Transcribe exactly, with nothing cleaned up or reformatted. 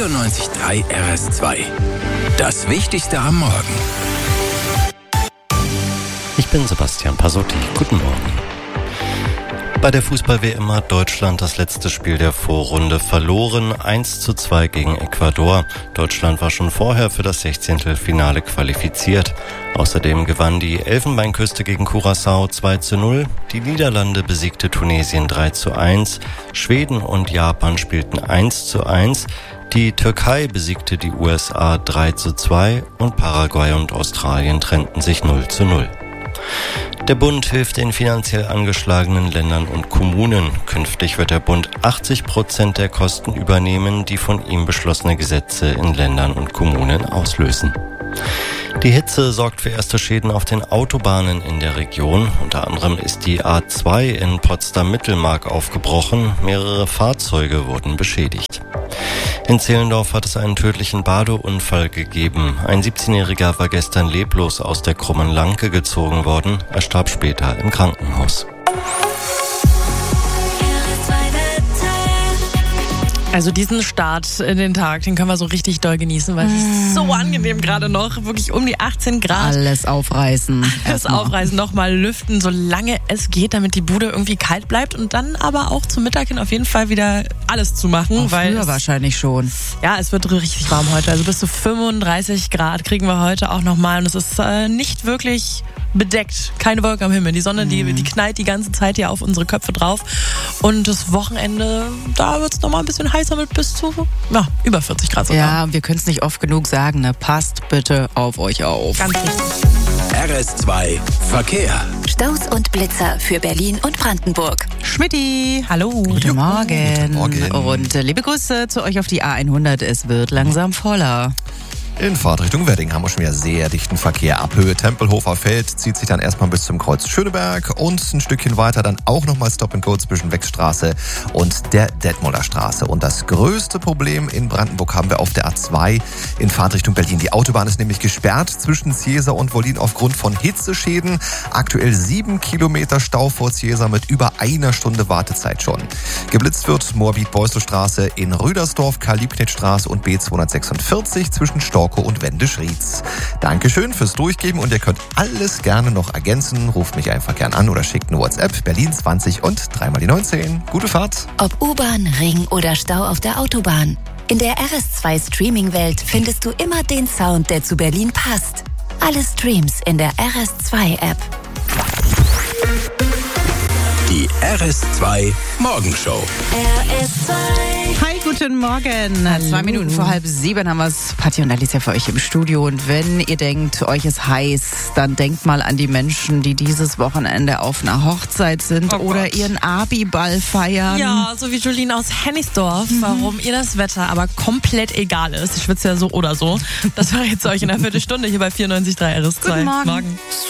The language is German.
vierundneunzig Komma drei R S zwei. Das Wichtigste am Morgen. Ich bin Sebastian Pasotti. Guten Morgen. Bei der Fußball-W M hat Deutschland das letzte Spiel der Vorrunde verloren. eins zu zwei gegen Ecuador. Deutschland war schon vorher für das Sechzehntelfinale qualifiziert. Außerdem gewann die Elfenbeinküste gegen Curaçao zwei zu null. Die Niederlande besiegte Tunesien drei zu eins. Schweden und Japan spielten eins zu eins. Die Türkei besiegte die U S A drei zu zwei und Paraguay und Australien trennten sich null zu null. Der Bund hilft den finanziell angeschlagenen Ländern und Kommunen. Künftig wird der Bund achtzig Prozent der Kosten übernehmen, die von ihm beschlossene Gesetze in Ländern und Kommunen auslösen. Die Hitze sorgt für erste Schäden auf den Autobahnen in der Region. Unter anderem ist die A zwei in Potsdam-Mittelmark aufgebrochen. Mehrere Fahrzeuge wurden beschädigt. In Zehlendorf hat es einen tödlichen Badeunfall gegeben. Ein siebzehnjähriger war gestern leblos aus der Krummen Lanke gezogen worden. Er starb später im Krankenhaus. Also diesen Start in den Tag, den können wir so richtig doll genießen, weil es ist so angenehm gerade noch, wirklich um die achtzehn Grad. Alles aufreißen. Alles aufreißen, nochmal lüften, solange es geht, damit die Bude irgendwie kalt bleibt und dann aber auch zum Mittag hin auf jeden Fall wieder alles zu machen. Oh, weil früher es, wahrscheinlich schon. Ja, es wird richtig warm heute, also bis zu fünfunddreißig Grad kriegen wir heute auch nochmal und es ist äh, nicht wirklich bedeckt, keine Wolken am Himmel. Die Sonne, die, die knallt die ganze Zeit hier auf unsere Köpfe drauf. Und das Wochenende, da wird es nochmal ein bisschen heißer mit bis zu ja, über vierzig Grad sogar. Ja, wir können es nicht oft genug sagen, ne? Passt bitte auf euch auf. Ganz richtig. R S zwei Verkehr. Staus und Blitzer für Berlin und Brandenburg. Schmidti. Hallo. Guten Morgen. Guten Morgen. Und äh, liebe Grüße zu euch auf die A hundert. Es wird langsam voller. In Fahrtrichtung Wedding haben wir schon wieder sehr dichten Verkehr. Ab Höhe Tempelhofer Feld zieht sich dann erstmal bis zum Kreuz Schöneberg und ein Stückchen weiter dann auch nochmal Stop and Go zwischen Wechstraße und der Detmolder Straße. Und das größte Problem in Brandenburg haben wir auf der A zwei in Fahrtrichtung Berlin. Die Autobahn ist nämlich gesperrt zwischen Ziesa und Wollin aufgrund von Hitzeschäden. Aktuell sieben Kilometer Stau vor Ziesa mit über einer Stunde Wartezeit schon. Geblitzt wird Moabit-Beuselstraße in Rüdersdorf, Karl-Liebknecht-Straße und B zweihundertsechsundvierzig zwischen Storkow und Wendisch-Rietz. Dankeschön fürs Durchgeben und ihr könnt alles gerne noch ergänzen. Ruft mich einfach gern an oder schickt eine WhatsApp. Berlin zwanzig und dreimal die neunzehn. Gute Fahrt. Ob U-Bahn, Ring oder Stau auf der Autobahn. In der R S zwei Streaming-Welt findest du immer den Sound, der zu Berlin passt. Alle Streams in der R S zwei App. Die R S zwei Morgenshow. R S zwei. Hi, guten Morgen. Hallo. Zwei Minuten vor halb sieben haben wir es, Patti und Alicia, für euch im Studio. Und wenn ihr denkt, euch ist heiß, dann denkt mal an die Menschen, die dieses Wochenende auf einer Hochzeit sind oh oder Gott. ihren Abiball feiern. Ja, so wie Jolene aus Hennigsdorf, mhm. warum ihr das Wetter aber komplett egal ist. Ich schwitze ja so oder so. Das verrät euch in einer Viertelstunde hier bei vierundneunzig Komma drei R S zwei. Guten Morgen. Morgen.